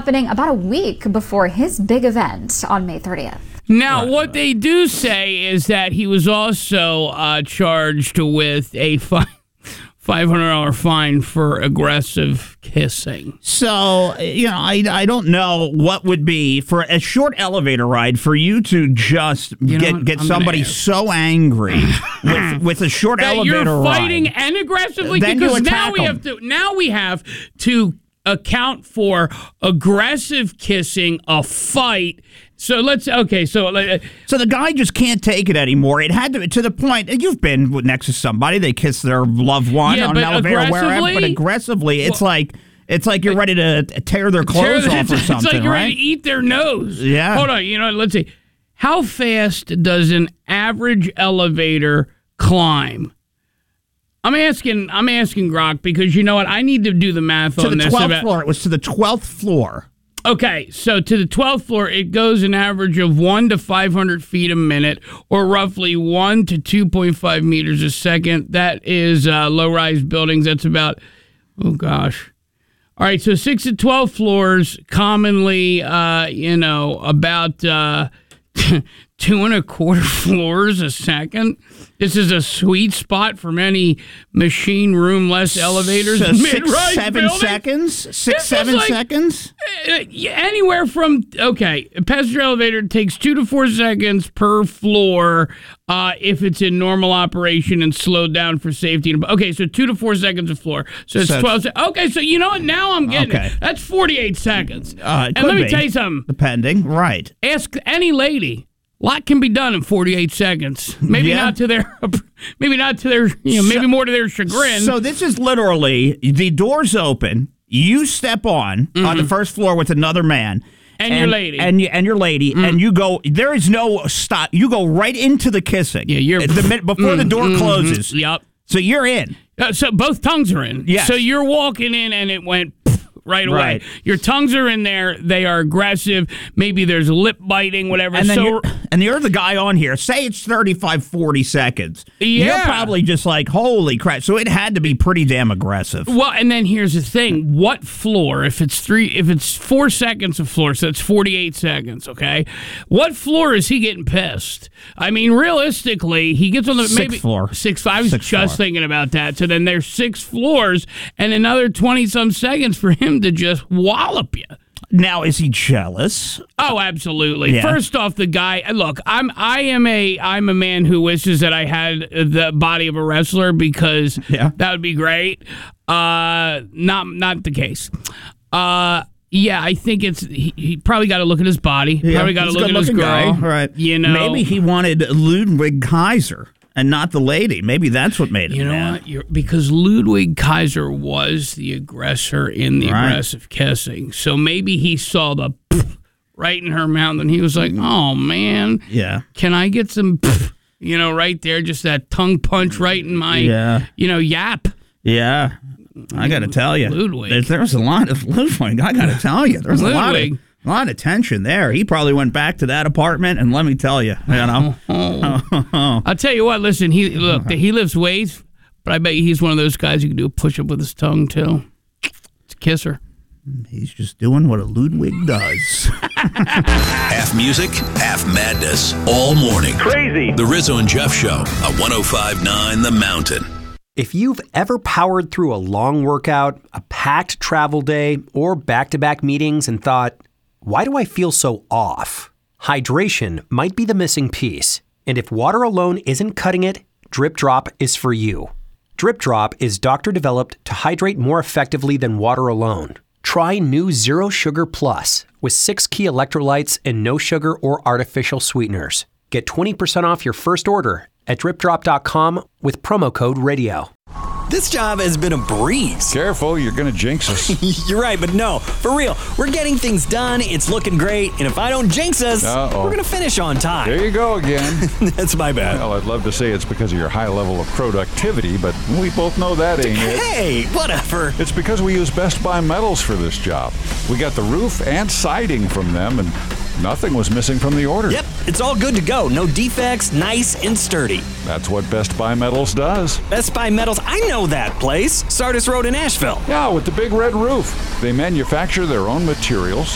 happening about a week before his big event on May 30th. Now, what they do say is that he was also charged with a $500 fine for aggressive kissing. So, I don't know what would be for a short elevator ride for you to just get somebody so angry with a short elevator ride. You're fighting and aggressively, because now we have to account for aggressive kissing, a fight. So so the guy just can't take it anymore. It had to the point. You've been next to somebody, they kiss their loved one on an elevator, wherever. But aggressively, it's like you're ready to tear their clothes off or something. It's like you're right? ready to eat their nose. Yeah. Hold on. Let's see. How fast does an average elevator climb? I'm asking Grok, because you know what? I need to do the math on this. To the 12th floor. It was to the 12th floor. Okay, so to the 12th floor, it goes an average of 1 to 500 feet a minute, or roughly 1 to 2.5 meters a second. That is low-rise buildings. That's about, oh gosh. All right, so 6 to 12 floors, commonly, about 2.25 floors a second. This is a sweet spot for many machine room-less elevators. So mid-rise 7 seconds? 7 seconds? Anywhere from, a passenger elevator takes 2 to 4 seconds per floor if it's in normal operation and slowed down for safety. Okay, so 2 to 4 seconds a floor. So it's 12 Okay, so you know what? Now I'm getting it. That's 48 seconds. And let me tell you something. Depending, right. Ask any lady. A lot can be done in 48 seconds. Maybe not to their, maybe more to their chagrin. So this is literally, the doors open, you step on the first floor with another man. And your lady. And your lady. And you go, there is no stop. You go right into the kissing. Yeah, you're... before the door closes. Yep. So you're in. So both tongues are in. Yes. So you're walking in and it went... right away. Right. Your tongues are in there. They are aggressive. Maybe there's lip biting, whatever. And then you're the guy on here. Say it's 35, 40 seconds. Yeah. You're probably just like, holy crap. So it had to be pretty damn aggressive. Well, and then here's the thing. What floor? If it's 4 seconds of floor, so it's 48 seconds, okay? What floor is he getting pissed? I mean, realistically, he gets on the... Sixth floor. I was just thinking about that. So then there's 6 floors and another 20-some seconds for him to just wallop you. Now, is he jealous? Oh, absolutely. Yeah. First off, the guy. Look, I'm a man who wishes that I had the body of a wrestler, because that would be great. Not the case. Yeah, I think he probably got to look at his body. Probably got to look at his girl. Guy. Right. Maybe he wanted Ludwig Kaiser and not the lady. Maybe that's what made him mad. You know what? Because Ludwig Kaiser was the aggressor in the aggressive kissing. So maybe he saw the right in her mouth and he was like, oh, man. Yeah. Can I get some, right there, just that tongue punch right in my, yap. Yeah. I got to tell you. Ludwig. There's a lot of Ludwig. I got to tell you. There's a lot of tension there. He probably went back to that apartment, and let me tell you, I'll tell you what, listen, he lifts weights, but I bet you he's one of those guys who can do a push-up with his tongue, too. It's a kisser. He's just doing what a Ludwig does. Half music, half madness, all morning. Crazy. The Rizzo and Jeff Show at 105.9 The Mountain. If you've ever powered through a long workout, a packed travel day, or back-to-back meetings and thought, why do I feel so off? Hydration might be the missing piece. And if water alone isn't cutting it, Drip Drop is for you. Drip Drop is doctor-developed to hydrate more effectively than water alone. Try new Zero Sugar Plus with 6 key electrolytes and no sugar or artificial sweeteners. Get 20% off your first order at dripdrop.com with promo code radio. This job has been a breeze. Careful, you're going to jinx us. You're right, but no, for real. We're getting things done, it's looking great, and if I don't jinx us, we're going to finish on time. There you go again. That's my bad. Well, I'd love to say it's because of your high level of productivity, but we both know that ain't it. Hey, whatever. It's because we use Best Buy Metals for this job. We got the roof and siding from them, and nothing was missing from the order. Yep, it's all good to go. No defects, nice and sturdy. That's what Best Buy Metals does. Best Buy Metals, I know that place. Sardis Road in Asheville. Yeah, with the big red roof. They manufacture their own materials,